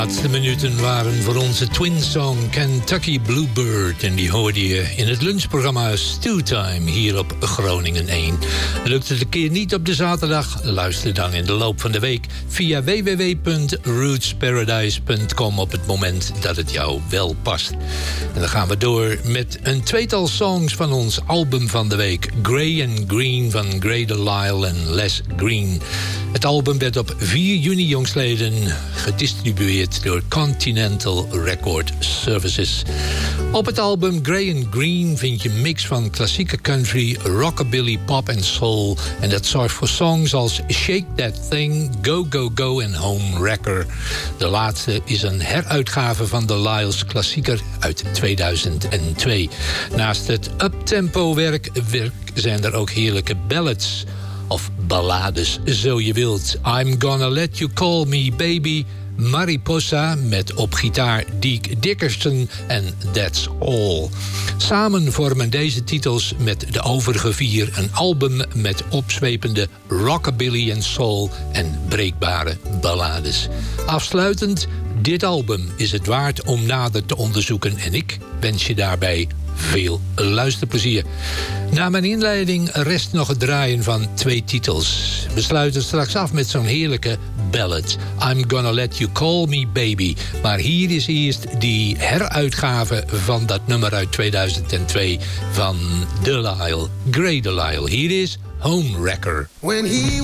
De laatste minuten waren voor onze twin song Kentucky Bluebird. En die hoorde je in het lunchprogramma Stewtime hier op Groningen 1. Lukt het een keer niet op de zaterdag? Luister dan in de loop van de week via www.rootsparadise.com op het moment dat het jou wel past. En dan gaan we door met een tweetal songs van ons album van de week. Grey and Green van Grey DeLisle en Les Green. Het album werd op 4 juni jongstleden gedistribueerd door Continental Record Services. Op het album Grey and Green vind je een mix van klassieke country, rockabilly, pop en soul. En dat zorgt voor songs als Shake That Thing, Go Go Go en Home Wrecker. De laatste is een heruitgave van DeLisle's klassieker uit 2002. Naast het uptempo werk zijn er ook heerlijke ballads. Of ballades, zo je wilt. I'm Gonna Let You Call Me Baby, Mariposa met op gitaar Deke Dickerson en That's All. Samen vormen deze titels met de overige 4 een album met opzwepende rockabilly en soul en breekbare ballades. Afsluitend, dit album is het waard om nader te onderzoeken en ik wens je daarbij veel luisterplezier. Na mijn inleiding rest nog het draaien van 2 titels. We sluiten straks af met zo'n heerlijke ballad. I'm Gonna Let You Call Me Baby. Maar hier is eerst die heruitgave van dat nummer uit 2002 van DeLisle, Grey DeLisle. Hier is Home Wrecker.